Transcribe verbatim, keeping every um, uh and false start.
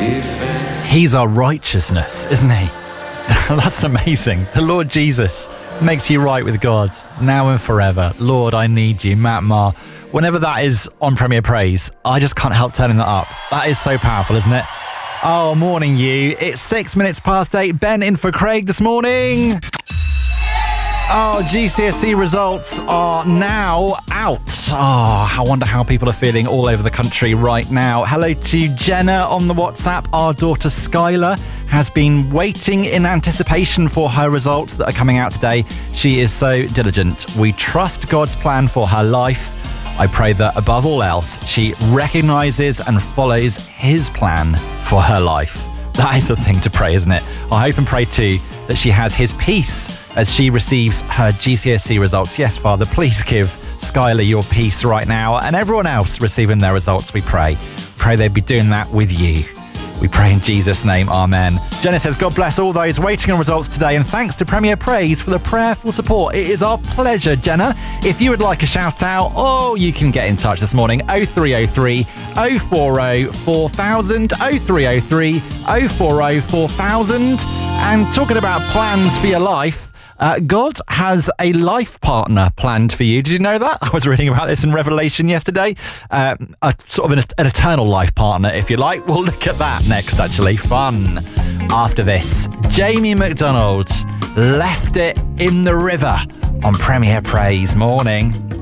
He's our righteousness, isn't he? That's amazing. The Lord Jesus makes you right with God, now and forever. Lord, I need you. Matt Maher. Whenever that is on Premier Praise, I just can't help turning that up. That is so powerful, isn't it? Oh, morning you. It's six minutes past eight. Ben in for Craig this morning. Oh, G C S E results are now out. Oh, I wonder how people are feeling all over the country right now. Hello to Jenna on the WhatsApp. Our daughter Skylar has been waiting in anticipation for her results that are coming out today. She is so diligent. We trust God's plan for her life. I pray that above all else, she recognises and follows his plan for her life. That is the thing to pray, isn't it? I hope and pray too that she has his peace as she receives her G C S E results. Yes, Father, please give Skylar your peace right now, and everyone else receiving their results, we pray. Pray they'd be doing that with you. We pray in Jesus' name, amen. Jenna says, God bless all those waiting on results today, and thanks to Premier Praise for the prayerful support. It is our pleasure, Jenna. If you would like a shout out, oh, you can get in touch this morning. oh three oh three, oh four oh, four thousand, oh three oh three, oh four oh, four thousand. And talking about plans for your life, Uh, God has a life partner planned for you. Did you know that? I was reading about this in Revelation yesterday. Uh, a sort of an, an eternal life partner, if you like. We'll look at that next, actually. Fun. After this, Jamie McDonald, Left It in the River on Premier Praise. Morning.